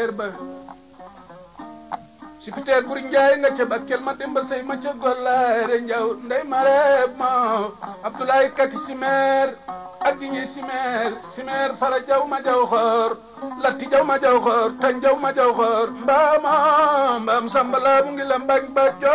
ba sipiteer buri njaay nga ca Bakel ma demba sey ma ca Gollaare Njaw ndey mare ma Abdoulaye Kati simeer ak gi ñi simeer fara jaw ma jaw xoor latti jaw ma jaw xoor tan jaw ma jaw xoor mbaam samba laa mu ngi la mbañ ba